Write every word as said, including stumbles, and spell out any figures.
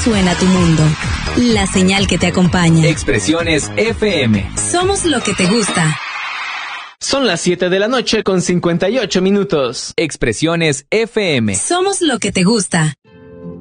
suena tu mundo. La señal que te acompaña. Expresiones F M. Somos lo que te gusta. Son las siete de la noche con cincuenta y ocho minutos. Expresiones F M. Somos lo que te gusta.